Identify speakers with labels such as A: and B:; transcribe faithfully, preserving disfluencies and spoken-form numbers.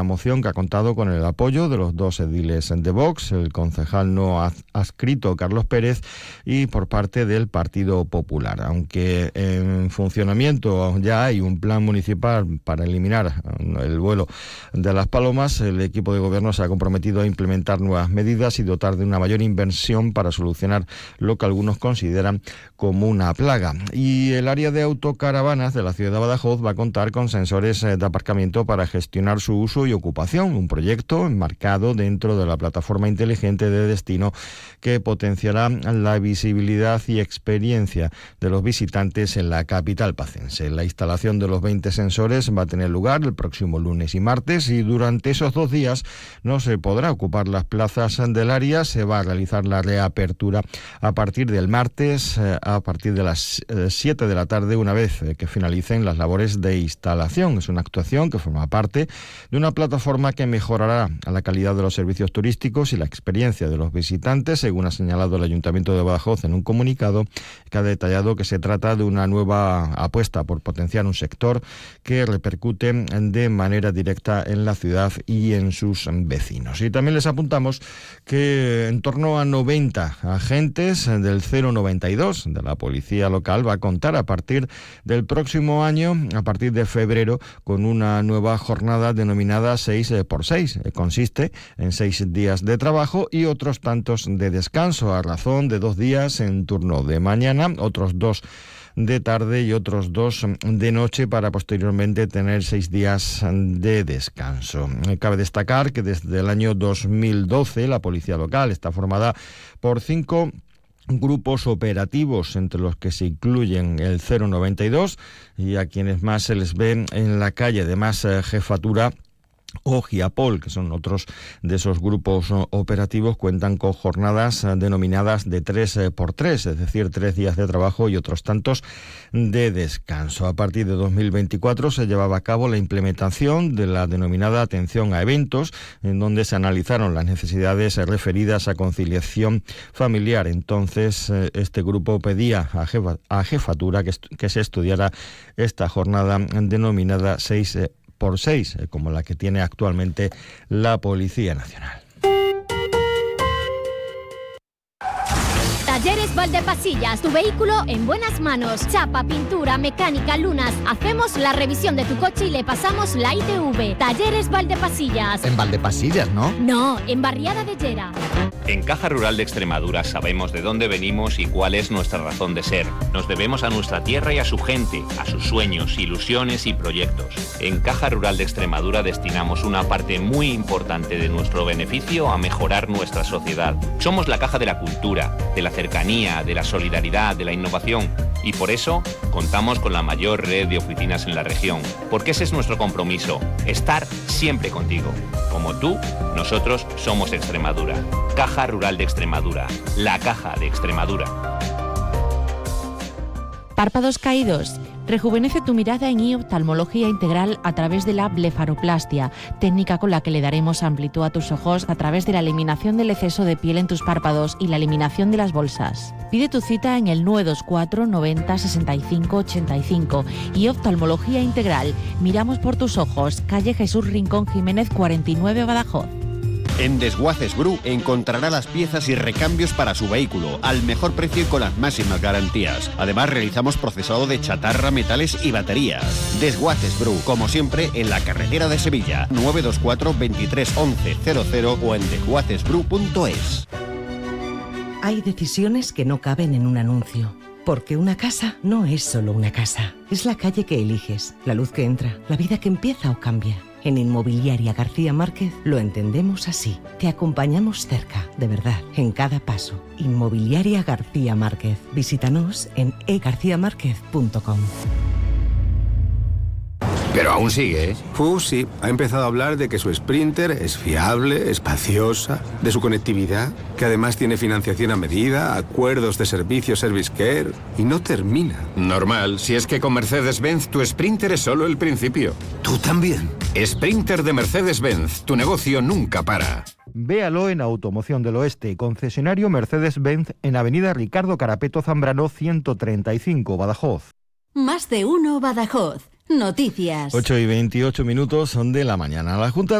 A: una moción que ha contado con el apoyo de los dos ediles de Vox, el concejal no adscrito Carlos Pérez, y por parte del Partido Popular. Aunque en funcionamiento ya hay un plan municipal para eliminar el vuelo de las palomas, el equipo de gobierno se ha comprometido a implementar nuevas medidas y dotar de una mayor inversión para solucionar lo que algunos consideran como una plaga. Y el área de autocaravanas de la ciudad de Badajoz va a contar con sensores de aparcamiento para gestionar su uso y ocupación, un proyecto enmarcado dentro de la plataforma inteligente de destino que potenciará la visibilidad y experiencia de los visitantes en la capital pacense. La instalación de los veinte sensores va a tener lugar el próximo lunes y martes, y durante esos dos días no se podrá ocupar las plazas del área. Se va a realizar la reapertura a partir del martes, a partir de las siete de la tarde, una vez que finalicen las labores de instalación. Es una actuación que forma parte de una plataforma que mejorará la calidad de los servicios turísticos y la experiencia de los visitantes, según ha señalado el Ayuntamiento de Badajoz en un comunicado que ha detallado que se trata de una nueva apuesta por potenciar un sector que repercute de manera directa en la ciudad y en sus vecinos. Y también les apuntamos que en torno a noventa agentes del cero noventa y dos de la policía local va a contar a partir del próximo año, a partir de febrero, con una nueva jornada denominada seis por seis. Consiste en seis días de trabajo y otros tantos de descanso, a razón de dos días en turno de mañana, otros dos de tarde y otros dos de noche, para posteriormente tener seis días de descanso. Cabe destacar que desde el año dos mil doce la policía local está formada por cinco grupos operativos, entre los que se incluyen el cero noventa y dos, y a quienes más se les ve en la calle, además jefatura o Giapol, que son otros de esos grupos operativos, cuentan con jornadas denominadas de tres por tres, es decir, tres días de trabajo y otros tantos de descanso. A partir de dos mil veinticuatro se llevaba a cabo la implementación de la denominada atención a eventos, en donde se analizaron las necesidades referidas a conciliación familiar. Entonces, este grupo pedía a, jefa, a jefatura que, que se estudiara esta jornada denominada seis por seis, como la que tiene actualmente la Policía Nacional.
B: Talleres Valdepasillas, tu vehículo en buenas manos. Chapa, pintura, mecánica, lunas. Hacemos la revisión de tu coche y le pasamos la I T V. Talleres Valdepasillas.
C: En Valdepasillas, ¿no?
B: No, en Barriada de Llera.
D: En Caja Rural de Extremadura sabemos de dónde venimos y cuál es nuestra razón de ser. Nos debemos a nuestra tierra y a su gente, a sus sueños, ilusiones y proyectos. En Caja Rural de Extremadura destinamos una parte muy importante de nuestro beneficio a mejorar nuestra sociedad. Somos la caja de la cultura, de la cercanía, de la solidaridad, de la innovación, y por eso contamos con la mayor red de oficinas en la región, porque ese es nuestro compromiso, estar siempre contigo. Como tú, nosotros somos Extremadura. Caja Rural de Extremadura, la caja de Extremadura.
E: Párpados caídos. Rejuvenece tu mirada en ioftalmología integral a través de la blefaroplastia, técnica con la que le daremos amplitud a tus ojos a través de la eliminación del exceso de piel en tus párpados y la eliminación de las bolsas. Pide tu cita en el nueve dos cuatro noventa sesenta y cinco ochenta y cinco. Ioftalmología integral. Miramos por tus ojos. Calle Jesús Rincón Jiménez cuarenta y nueve, Badajoz.
F: En Desguaces Bru encontrará las piezas y recambios para su vehículo al mejor precio y con las máximas garantías. Además, realizamos procesado de chatarra, metales y baterías. Desguaces Bru, como siempre, en la carretera de Sevilla, nueve dos cuatro veintitrés once cero cero o en desguaces bru punto es.
G: Hay decisiones que no caben en un anuncio. Porque una casa no es solo una casa. Es la calle que eliges, la luz que entra, la vida que empieza o cambia. En Inmobiliaria García Márquez lo entendemos así. Te acompañamos cerca, de verdad, en cada paso. Inmobiliaria García Márquez. Visítanos en e garcía márquez punto com.
H: Pero aún sigue, ¿eh?
I: Uh, sí. Ha empezado a hablar de que su Sprinter es fiable, espaciosa, de su conectividad, que además tiene financiación a medida, acuerdos de servicio Service Care, y no termina.
H: Normal, si es que con Mercedes-Benz tu Sprinter es solo el principio.
I: ¿Tú también?
H: Sprinter de Mercedes-Benz, tu negocio nunca para.
A: Véalo en Automoción del Oeste, concesionario Mercedes-Benz en Avenida Ricardo Carapeto Zambrano ciento treinta y cinco, Badajoz.
J: Más de uno, Badajoz. Noticias.
A: ocho y veintiocho minutos de la mañana. La Junta